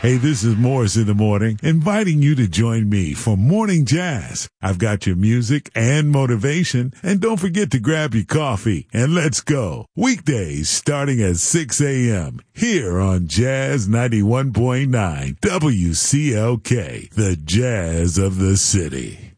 Hey, this is Morris in the Morning, inviting you to join me for Morning Jazz. I've got your music and motivation, and don't forget to grab your coffee and let's go. Weekdays starting at 6 a.m. here on Jazz 91.9 WCLK, the jazz of the city.